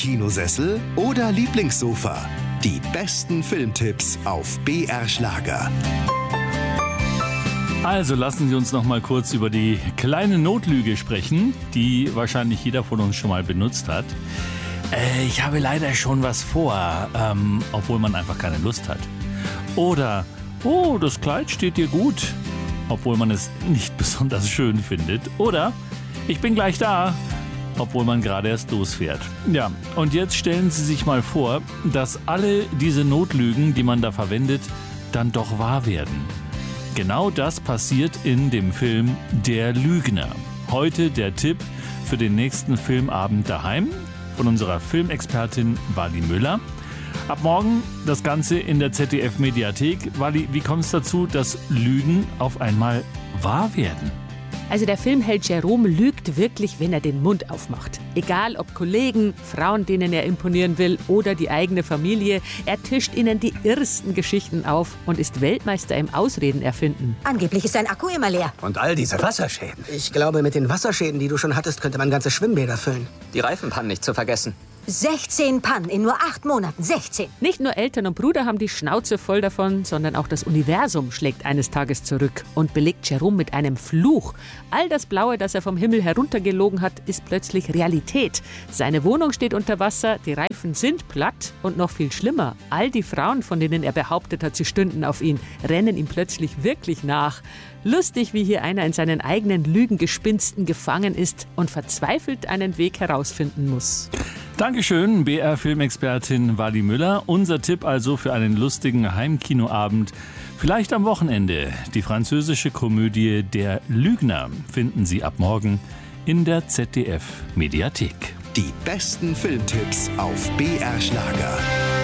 Heimkinosessel oder Lieblingssofa? Die besten Filmtipps auf BR Schlager. Also lassen Sie uns noch mal kurz über die kleine Notlüge sprechen, die wahrscheinlich jeder von uns schon mal benutzt hat. Ich habe leider schon was vor, obwohl man einfach keine Lust hat. Oder, oh, das Kleid steht dir gut, obwohl man es nicht besonders schön findet. Oder, ich bin gleich da, obwohl man gerade erst losfährt. Ja, und jetzt stellen Sie sich mal vor, dass alle diese Notlügen, die man da verwendet, dann doch wahr werden. Genau das passiert in dem Film Der Lügner. Heute der Tipp für den nächsten Filmabend daheim von unserer Filmexpertin Wally Müller. Ab morgen das Ganze in der ZDF-Mediathek. Wally, wie kommt es dazu, dass Lügen auf einmal wahr werden? Also der Filmheld Jerome lügt wirklich, wenn er den Mund aufmacht. Egal ob Kollegen, Frauen, denen er imponieren will oder die eigene Familie, er tischt ihnen die irrsten Geschichten auf und ist Weltmeister im Ausreden erfinden. Angeblich ist sein Akku immer leer. Und all diese Wasserschäden. Ich glaube, mit den Wasserschäden, die du schon hattest, könnte man ganze Schwimmbäder füllen. Die Reifenpannen nicht zu vergessen. 16 Pannen in nur 8 Monaten. 16. Nicht nur Eltern und Bruder haben die Schnauze voll davon, sondern auch das Universum schlägt eines Tages zurück und belegt Jerome mit einem Fluch. All das Blaue, das er vom Himmel heruntergelogen hat, ist plötzlich Realität. Seine Wohnung steht unter Wasser, die Reifen sind platt und noch viel schlimmer. All die Frauen, von denen er behauptet hat, sie stünden auf ihn, rennen ihm plötzlich wirklich nach. Lustig, wie hier einer in seinen eigenen Lügengespinsten gefangen ist und verzweifelt einen Weg herausfinden muss. Dankeschön, BR-Filmexpertin Wally Müller. Unser Tipp also für einen lustigen Heimkinoabend. Vielleicht am Wochenende. Die französische Komödie Der Lügner finden Sie ab morgen in der ZDF-Mediathek. Die besten Filmtipps auf BR Schlager.